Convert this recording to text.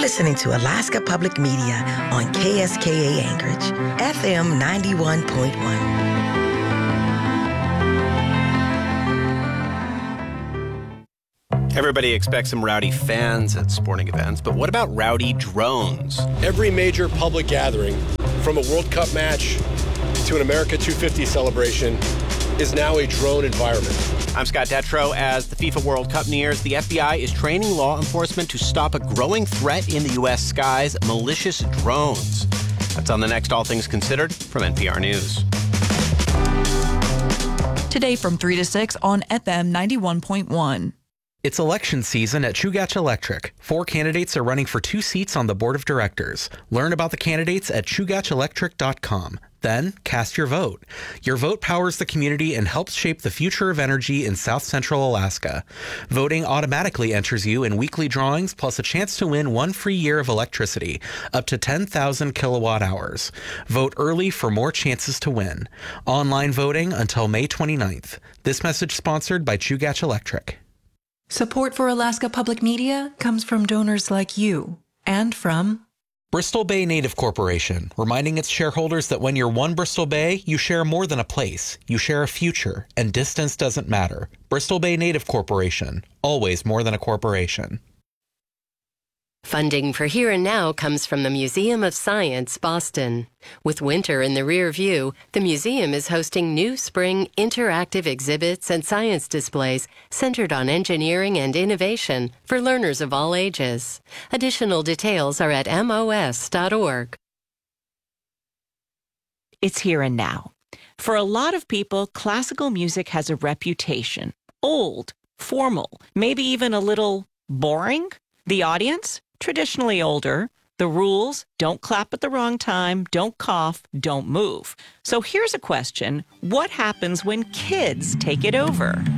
listening to Alaska Public Media on KSKA Anchorage, FM 91.1. Everybody expects some rowdy fans at sporting events, but what about rowdy drones? Every major public gathering, from a World Cup match to an America 250 celebration, is now a drone environment. I'm Scott Detrow. As the FIFA World Cup nears, the FBI is training law enforcement to stop a growing threat in the U.S. skies, malicious drones. That's on the next All Things Considered from NPR News. Today from 3 to 6 on FM 91.1. It's election season at Chugach Electric. 4 candidates are running for 2 seats on the board of directors. Learn about the candidates at ChugachElectric.com. Then cast your vote. Your vote powers the community and helps shape the future of energy in South Central Alaska. Voting automatically enters you in weekly drawings plus a chance to win 1 free year of electricity, up to 10,000 kilowatt hours. Vote early for more chances to win. Online voting until May 29th. This message sponsored by Chugach Electric. Support for Alaska Public Media comes from donors like you and from Bristol Bay Native Corporation, reminding its shareholders that when you're one Bristol Bay, you share more than a place. You share a future, and distance doesn't matter. Bristol Bay Native Corporation, always more than a corporation. Funding for Here and Now comes from the Museum of Science, Boston. With winter in the rear view, the museum is hosting new spring interactive exhibits and science displays centered on engineering and innovation for learners of all ages. Additional details are at mos.org. It's Here and Now. For a lot of people, classical music has a reputation. Old, formal, maybe even a little boring. The audience? Traditionally older. The rules: don't clap at the wrong time, don't cough, don't move. So here's a question. What happens when kids take it over?